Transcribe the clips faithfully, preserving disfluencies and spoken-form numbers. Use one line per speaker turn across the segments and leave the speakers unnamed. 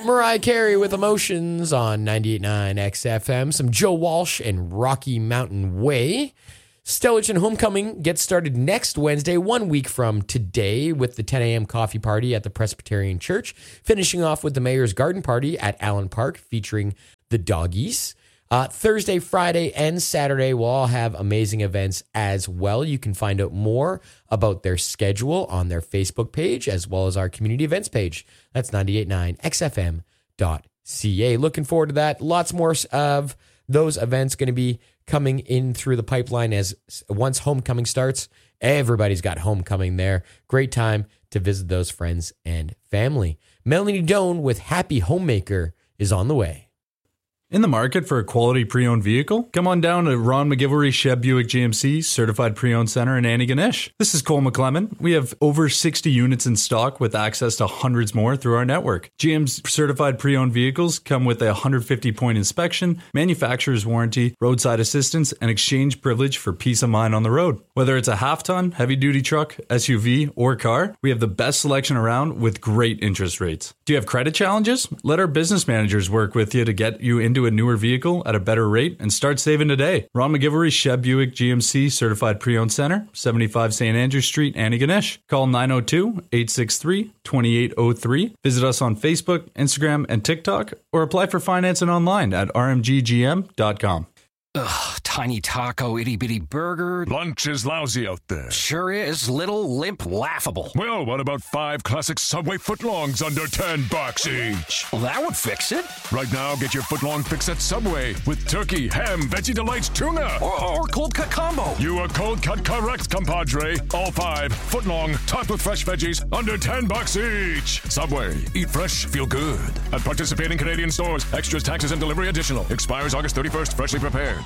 Mariah Carey with Emotions on ninety-eight point nine X F M. Some Joe Walsh and Rocky Mountain Way. Stellage and Homecoming gets started next Wednesday, one week from today, with the ten a.m. coffee party at the Presbyterian Church, finishing off with the Mayor's Garden Party at Allen Park featuring the Doggies. Uh, Thursday, Friday, and Saturday will all have amazing events as well. You can find out more about their schedule on their Facebook page as well as our community events page. That's ninety-eight point nine X F M dot C A. Looking forward to that. Lots more of those events going to be coming in through the pipeline as once homecoming starts. Everybody's got homecoming there. Great time to visit those friends and family. Melanie Doan with Happy Homemaker is on the way.
In the market for a quality pre-owned vehicle? Come on down to Ron McGilvery Cheb Buick G M C Certified Pre-Owned Center in Antigonish. This is Cole McClellan. We have over sixty units in stock with access to hundreds more through our network. G M's certified pre-owned vehicles come with a one hundred fifty point inspection, manufacturer's warranty, roadside assistance, and exchange privilege for peace of mind on the road. Whether it's a half-ton, heavy-duty truck, S U V, or car, we have the best selection around with great interest rates. Do you have credit challenges? Let our business managers work with you to get you into a newer vehicle at a better rate and start saving today. Ron McGilvery Cheb Buick G M C Certified Pre-Owned Center, seventy-five Saint Andrew Street, Antigonish. Call nine oh two, eight six three, two eight oh three. Visit us on Facebook, Instagram, and TikTok, or apply for financing online at r m g g m dot com.
Ugh, tiny taco, itty-bitty burger.
Lunch is lousy out there.
Sure is. Little, limp, laughable.
Well, what about five classic Subway footlongs under ten bucks each?
Well, that would fix it.
Right now, get your footlong fix at Subway with turkey, ham, Veggie Delights, tuna.
Or, or cold cut combo.
You are cold cut correct, compadre. All five footlong, topped with fresh veggies, under ten bucks each. Subway. Eat fresh, feel good. At participating Canadian stores. Extras, taxes, and delivery additional. Expires August thirty-first. Freshly prepared.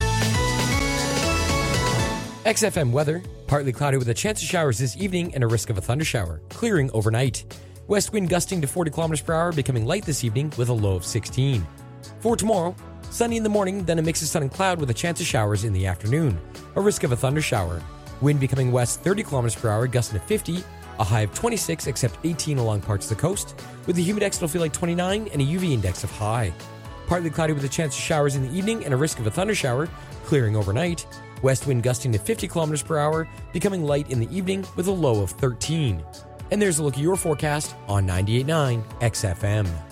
X F M weather, partly cloudy with a chance of showers this evening and a risk of a thundershower, clearing overnight. West wind gusting to forty kilometers per hour, becoming light this evening with a low of sixteen. For tomorrow, sunny in the morning, then a mix of sun and cloud with a chance of showers in the afternoon, a risk of a thundershower. Wind becoming west thirty kilometers per hour, gusting to fifty, a high of twenty-six except eighteen along parts of the coast, with a humidex that'll feel like twenty-nine and a U V index of high. Partly cloudy with a chance of showers in the evening and a risk of a thundershower, clearing overnight. West wind gusting to fifty kilometers per hour, becoming light in the evening with a low of thirteen. And there's a look at your forecast on ninety-eight point nine X F M.